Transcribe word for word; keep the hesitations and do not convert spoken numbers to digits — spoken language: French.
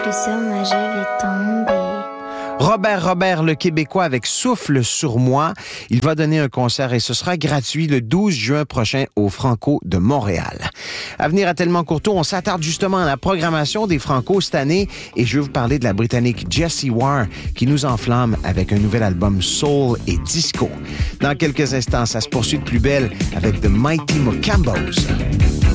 Plus sur moi, je vais tomber. Robert Robert, le Québécois, avec Souffle sur moi. Il va donner un concert et ce sera gratuit le douze juin prochain au Franco de Montréal. À venir à Tellement Courtois, on s'attarde justement à la programmation des Franco cette année et je vais vous parler de la Britannique Jessie Ware qui nous enflamme avec un nouvel album soul et disco. Dans quelques instants, ça se poursuit de plus belle avec The Mighty Mocambos.